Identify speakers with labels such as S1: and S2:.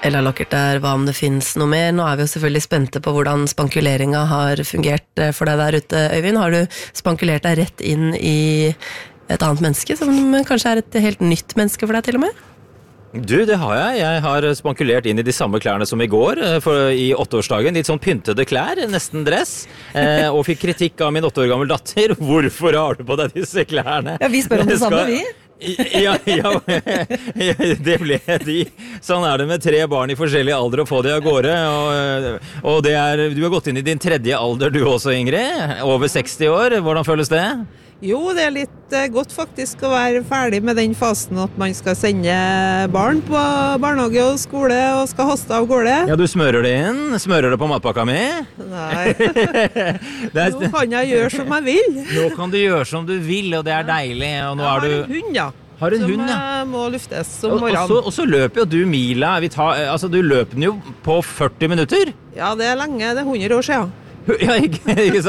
S1: Ella Lockert der, hva om det finnes noe mer? Nå vi jo selvfølgelig spente på hvordan spankuleringa har fungert for deg der ute, Øyvind. Har du spankulert deg rett inn i et annet menneske, som kanskje et helt nytt menneske for deg til og med?
S2: Du, det har jeg. Jeg har spankulert inn i de samme klærne som i går, i 8-årsdagen. Litt sånn pyntede klær, nesten dress. Og fikk kritikk av min 8 år gammel datter. Hvorfor har du på deg disse klærne?
S1: Ja, vi spør om det samme, vi.
S2: Ja, det ble de. Sånn det med 3 barn i forskjellige alder å få de av gårde. Og du har gått inn i din 3. alder du også, Ingrid. Over 60 år. Hvordan føles det?
S3: Jo, det litt godt faktisk å være ferdig med den fasen at man skal sende barn på barnehage og skole og skal haste av gårde.
S2: Ja, du smører det inn? Smører det på matpakka mi?
S3: Nei. Nå kan jeg gjøre som jeg vil.
S2: Nå kan du gjøre som du vil, og det deilig. Og nå
S3: jeg har en hund, ja.
S2: Har en hund, ja.
S3: Som må luftes om morgenen.
S2: Og så løper jo du mila. Du løper den jo på 40 minutter.
S3: Ja, det lenge. Det 100 år siden.
S2: Ja, ikke sant?